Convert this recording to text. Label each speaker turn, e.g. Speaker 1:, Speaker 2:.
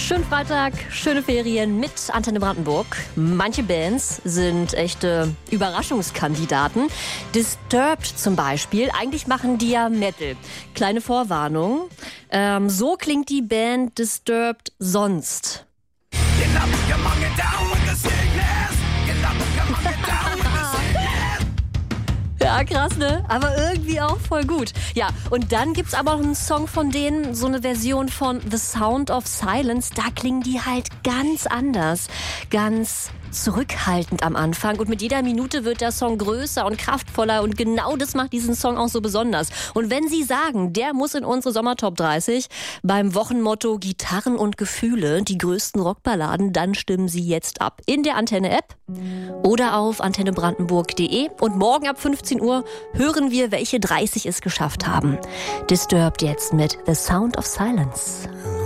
Speaker 1: Schönen Freitag, schöne Ferien mit Antenne Brandenburg. Manche Bands sind echte Überraschungskandidaten. Disturbed zum Beispiel, eigentlich machen die ja Metal. Kleine Vorwarnung, so klingt die Band Disturbed sonst. Ja, krass, ne? Aber irgendwie auch voll gut. Ja, und dann gibt's aber noch einen Song von denen, so eine Version von The Sound of Silence. Da klingen die halt ganz anders. Ganz zurückhaltend am Anfang. Und mit jeder Minute wird der Song größer und kraftvoller. Und genau das macht diesen Song auch so besonders. Und wenn Sie sagen, der muss in unsere Sommertop 30 beim Wochenmotto Gitarren und Gefühle, die größten Rockballaden, dann stimmen Sie jetzt ab. In der Antenne-App oder auf antennebrandenburg.de. Und morgen ab 15 Uhr hören wir, welche 30 es geschafft haben. Disturbed jetzt mit The Sound of Silence.